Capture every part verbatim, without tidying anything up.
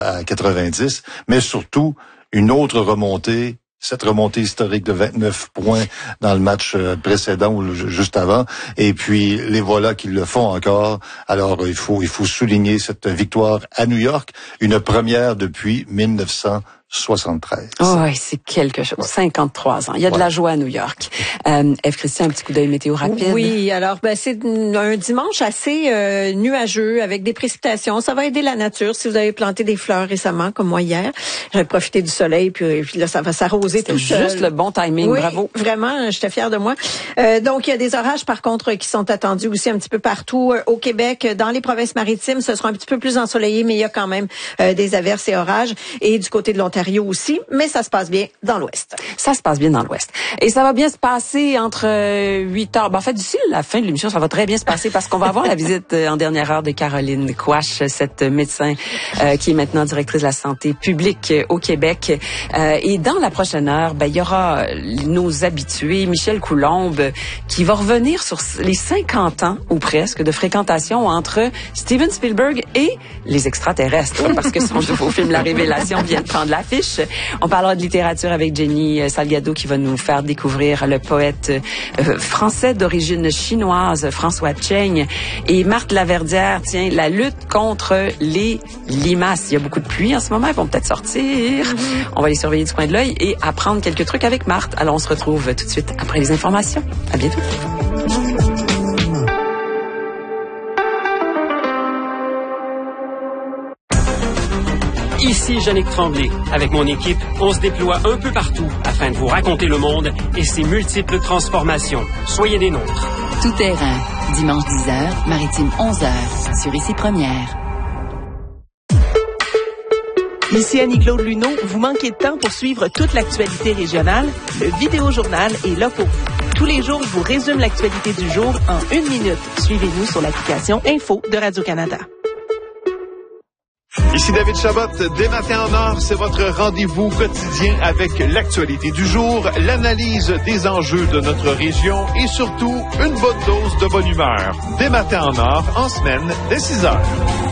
à quatre-vingt-dix, mais surtout une autre remontée, cette remontée historique de vingt-neuf points dans le match précédent ou juste avant, et puis les voilà qui le font encore. Alors il faut il faut souligner cette victoire à New York, une première depuis mille neuf cent soixante-treize. Oh, oui, c'est quelque chose. Ouais. cinquante-trois ans. Il y a de ouais. la joie à New York. Euh, Ève Christian, un petit coup d'œil météo rapide. Oui, alors ben c'est un dimanche assez euh, nuageux avec des précipitations. Ça va aider la nature si vous avez planté des fleurs récemment, comme moi hier. J'ai profité du soleil, puis, puis là, ça va s'arroser tout seul. Juste le bon timing, oui, bravo. Vraiment, j'étais fière de moi. Euh, donc, il y a des orages, par contre, qui sont attendus aussi un petit peu partout euh, au Québec. Dans les provinces maritimes, ce sera un petit peu plus ensoleillé, mais il y a quand même euh, des averses et orages. Et du côté de l'Ontario aussi, mais ça se passe bien dans l'Ouest. Ça se passe bien dans l'Ouest. Et ça va bien se passer entre huit heures. Ben, en fait, d'ici la fin de l'émission, ça va très bien se passer parce qu'on va avoir la visite en dernière heure de Caroline Quach, cette médecin euh, qui est maintenant directrice de la santé publique au Québec. Euh, et dans la prochaine heure, ben, il y aura nos habitués, Michel Coulombe, qui va revenir sur les cinquante ans ou presque de fréquentation entre Steven Spielberg et les extraterrestres, parce que son nouveau film La Révélation vient de prendre l'affiche. On parlera de littérature avec Jenny Salgado qui va nous faire découvrir le poète euh, français d'origine chinoise François Cheng et Marthe Laverdière. Tiens, la lutte contre les limaces. Il y a beaucoup de pluie en ce moment, ils vont peut-être sortir. Mm-hmm. On va les surveiller du coin de l'œil et apprendre quelques trucs avec Marthe. Alors on se retrouve tout de suite après les informations. À bientôt. Ici Yannick Tremblay. Avec mon équipe, on se déploie un peu partout afin de vous raconter le monde et ses multiples transformations. Soyez des nôtres. Tout terrain. Dimanche dix heures, Maritime onze heures, sur Ici Première. Ici Annie-Claude Luneau. Vous manquez de temps pour suivre toute l'actualité régionale? Le Vidéojournal est là pour vous. Tous les jours, je vous résume l'actualité du jour en une minute. Suivez-nous sur l'application Info de Radio-Canada. Ici David Chabot, dès Matin en Or, c'est votre rendez-vous quotidien avec l'actualité du jour, l'analyse des enjeux de notre région et surtout une bonne dose de bonne humeur. Dès Matin en Or, en semaine, dès six heures.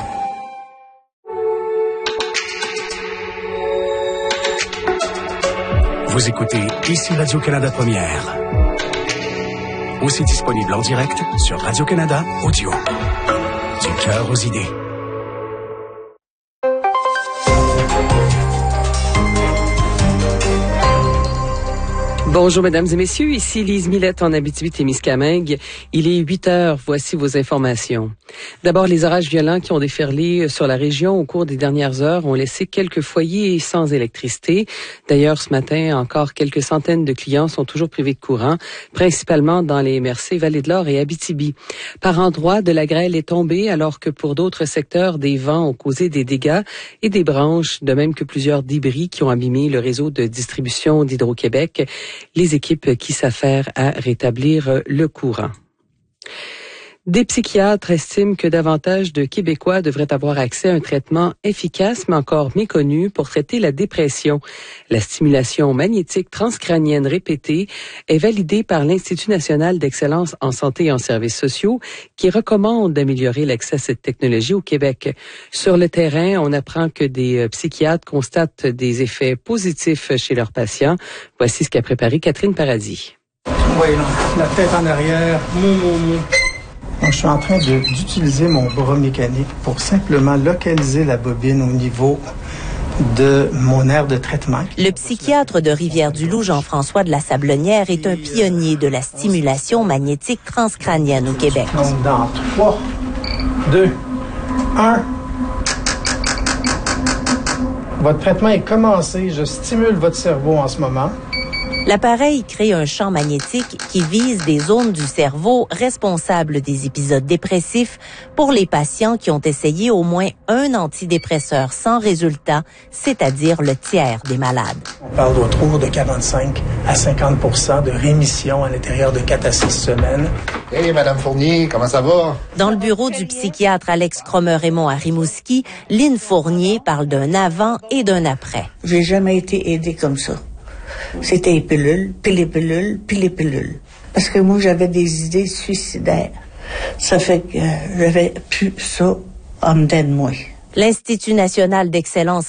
Vous écoutez Ici Radio-Canada Première. Aussi disponible en direct sur Radio-Canada Audio. Du cœur aux idées. Bonjour, mesdames et messieurs. Ici Lise Millette en Abitibi-Témiscamingue. Il est huit heures. Voici vos informations. D'abord, les orages violents qui ont déferlé sur la région au cours des dernières heures ont laissé quelques foyers sans électricité. D'ailleurs, ce matin, encore quelques centaines de clients sont toujours privés de courant, principalement dans les M R C, Vallée-de-l'Or et Abitibi. Par endroits, de la grêle est tombée, alors que pour d'autres secteurs, des vents ont causé des dégâts et des branches, de même que plusieurs débris qui ont abîmé le réseau de distribution d'Hydro-Québec. Les équipes qui s'affairent à rétablir le courant. Des psychiatres estiment que davantage de Québécois devraient avoir accès à un traitement efficace mais encore méconnu pour traiter la dépression. La stimulation magnétique transcrânienne répétée est validée par l'Institut national d'excellence en santé et en services sociaux qui recommande d'améliorer l'accès à cette technologie au Québec. Sur le terrain, on apprend que des psychiatres constatent des effets positifs chez leurs patients. Voici ce qu'a préparé Catherine Paradis. Oui, la tête en arrière, mou, mou, mou. Donc, je suis en train de, d'utiliser mon bras mécanique pour simplement localiser la bobine au niveau de mon aire de traitement. Le psychiatre de Rivière-du-Loup, Jean-François de la Sablonnière, est un pionnier de la stimulation magnétique transcrânienne au Québec. Donc, dans trois, deux, un. Votre traitement est commencé. Je stimule votre cerveau en ce moment. L'appareil crée un champ magnétique qui vise des zones du cerveau responsables des épisodes dépressifs pour les patients qui ont essayé au moins un antidépresseur sans résultat, c'est-à-dire le tiers des malades. On parle d'autour de quarante-cinq à cinquante pour cent de rémission à l'intérieur de quatre à six semaines. Hey, Madame Fournier, comment ça va? Dans le bureau du psychiatre Alex Cromer-Raymond à Rimouski, Lynn Fournier parle d'un avant et d'un après. J'ai jamais été aidée comme ça. C'était les pilules, puis les pilules, puis les pilules. Parce que moi, j'avais des idées suicidaires. Ça fait que j'avais plus ça en dedans de moi. L'Institut national d'excellence